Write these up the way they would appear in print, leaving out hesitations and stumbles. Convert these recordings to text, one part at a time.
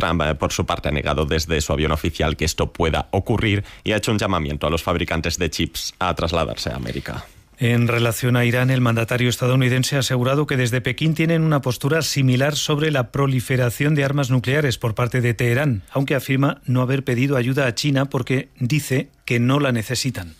Trump, por su parte, ha negado desde su avión oficial que esto pueda ocurrir y ha hecho un llamamiento a los fabricantes de chips a trasladarse a América. En relación a Irán, el mandatario estadounidense ha asegurado que desde Pekín tienen una postura similar sobre la proliferación de armas nucleares por parte de Teherán, aunque afirma no haber pedido ayuda a China porque dice que no la necesitan.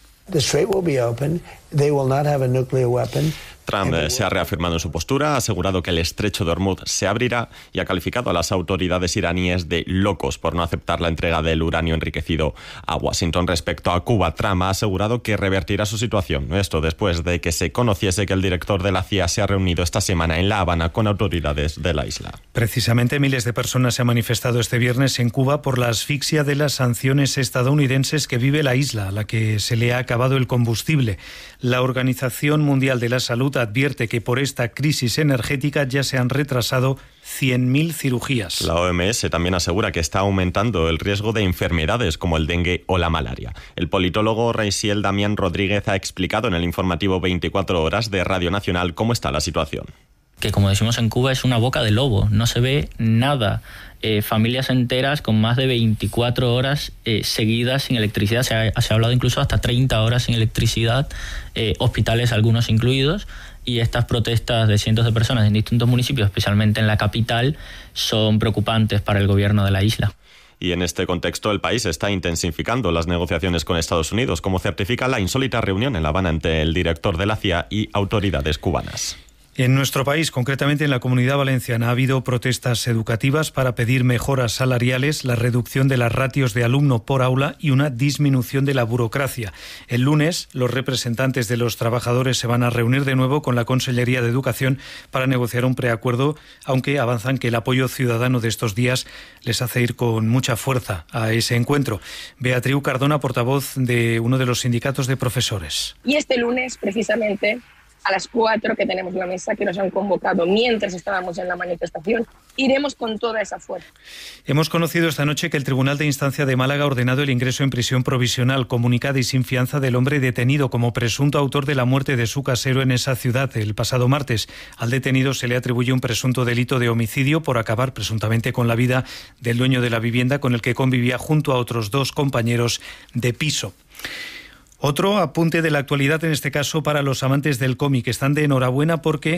Trump se ha reafirmado en su postura, ha asegurado que el estrecho de Hormuz se abrirá y ha calificado a las autoridades iraníes de locos por no aceptar la entrega del uranio enriquecido a Washington. Respecto a Cuba, Trump ha asegurado que revertirá su situación. Esto después de que se conociese que el director de la CIA se ha reunido esta semana en La Habana con autoridades de la isla. Precisamente miles de personas se han manifestado este viernes en Cuba por la asfixia de las sanciones estadounidenses que vive la isla, a la que se le ha acabado el combustible. La Organización Mundial de la Salud advierte que por esta crisis energética ya se han retrasado 100.000 cirugías. La OMS también asegura que está aumentando el riesgo de enfermedades como el dengue o la malaria. El politólogo Raisiel Damián Rodríguez ha explicado en el informativo 24 horas de Radio Nacional cómo está la situación. Que, como decimos en Cuba, es una boca de lobo, no se ve nada. Familias enteras con más de 24 horas seguidas sin electricidad, se ha hablado incluso hasta 30 horas sin electricidad, hospitales algunos incluidos, y estas protestas de cientos de personas en distintos municipios, especialmente en la capital, son preocupantes para el gobierno de la isla. Y en este contexto el país está intensificando las negociaciones con Estados Unidos, como certifica la insólita reunión en La Habana entre el director de la CIA y autoridades cubanas. En nuestro país, concretamente en la Comunidad Valenciana, ha habido protestas educativas para pedir mejoras salariales, la reducción de las ratios de alumno por aula y una disminución de la burocracia. El lunes, los representantes de los trabajadores se van a reunir de nuevo con la Consellería de Educación para negociar un preacuerdo, aunque avanzan que el apoyo ciudadano de estos días les hace ir con mucha fuerza a ese encuentro. Beatriu Cardona, portavoz de uno de los sindicatos de profesores. Y este lunes, precisamente, a las 4 que tenemos la mesa que nos han convocado mientras estábamos en la manifestación, iremos con toda esa fuerza. Hemos conocido esta noche que el Tribunal de Instancia de Málaga ha ordenado el ingreso en prisión provisional, comunicada y sin fianza del hombre detenido como presunto autor de la muerte de su casero en esa ciudad el pasado martes. Al detenido se le atribuye un presunto delito de homicidio por acabar presuntamente con la vida del dueño de la vivienda con el que convivía junto a otros 2 compañeros de piso. Otro apunte de la actualidad, en este caso para los amantes del cómic. Están de enhorabuena porque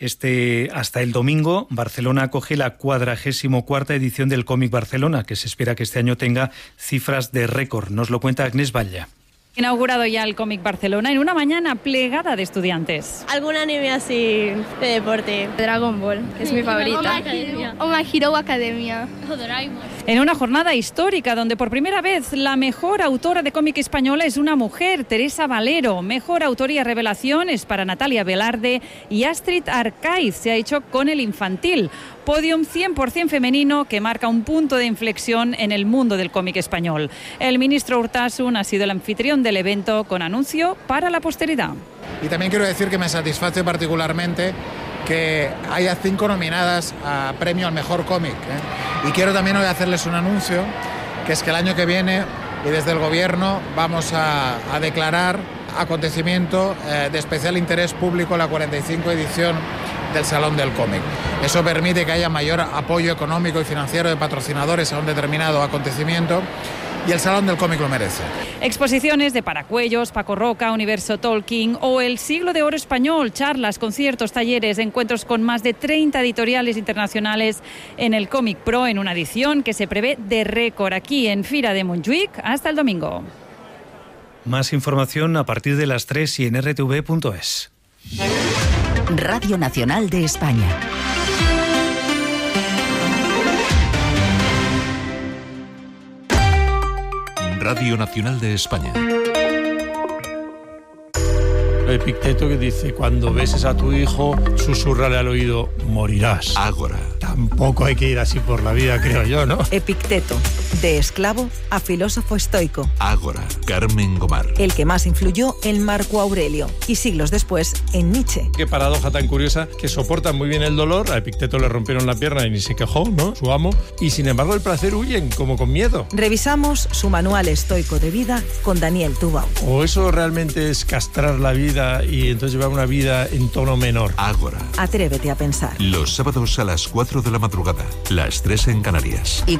hasta el domingo Barcelona acoge la 44ª edición del Cómic Barcelona, que se espera que este año tenga cifras de récord. Nos lo cuenta Agnès Batlle. Inaugurado ya el Cómic Barcelona en una mañana plegada de estudiantes. Algún anime así de deporte. Dragon Ball, que es mi favorita. O My Hero Academia. O Doraemon. En una jornada histórica donde por primera vez la mejor autora de cómic española es una mujer, Teresa Valero. Mejor autoría revelación es para Natalia Velarde y Astrid Arcaiz se ha hecho con el infantil. Podium 100% femenino que marca un punto de inflexión en el mundo del cómic español. El ministro Urtasun ha sido el anfitrión del evento con anuncio para la posteridad. Y también quiero decir que me satisface particularmente que haya 5 nominadas a premio al mejor cómic. Y quiero también hoy hacerles un anuncio, que es que el año que viene y desde el gobierno vamos a declarar acontecimiento de especial interés público la 45 edición del Salón del Cómic. Eso permite que haya mayor apoyo económico y financiero de patrocinadores a un determinado acontecimiento y el Salón del Cómic lo merece. Exposiciones de Paracuellos, Paco Roca, Universo Tolkien o el Siglo de Oro Español, charlas, conciertos, talleres, encuentros con más de 30 editoriales internacionales en el Cómic Pro en una edición que se prevé de récord aquí en Fira de Montjuïc hasta el domingo. Más información a partir de las 3 y en rtv.es. Radio Nacional de España. Radio Nacional de España. Epicteto que dice: cuando beses a tu hijo, susúrrale al oído, morirás. Ágora. Tampoco hay que ir así por la vida, creo yo, ¿no? Epicteto, de esclavo a filósofo estoico. Ágora, Carmen Gomar. El que más influyó en Marco Aurelio y siglos después en Nietzsche. Qué paradoja tan curiosa, que soportan muy bien el dolor. A Epicteto le rompieron la pierna y ni se quejó, ¿no? Su amo. Y sin embargo el placer huyen, como con miedo. Revisamos su manual estoico de vida con Daniel Tubau. ¿O eso realmente es castrar la vida y entonces llevar una vida en tono menor? Ágora. Atrévete a pensar. Los sábados a las 4 de la madrugada, las 3 en Canarias.